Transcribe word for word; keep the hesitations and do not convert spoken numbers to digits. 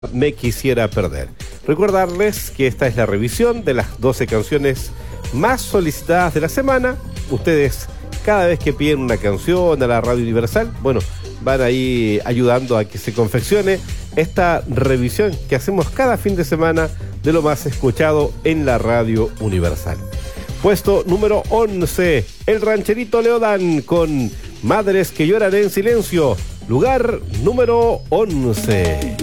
Me quisiera perder. Recordarles que esta es la revisión de las doce canciones más solicitadas de la semana. Ustedes, cada vez que piden una canción a la Radio Universal, bueno, van ahí ayudando a que se confeccione esta revisión que hacemos cada fin de semana de lo más escuchado en la Radio Universal. Puesto número once, el rancherito Leodán con Madres que lloran en silencio. Lugar número once.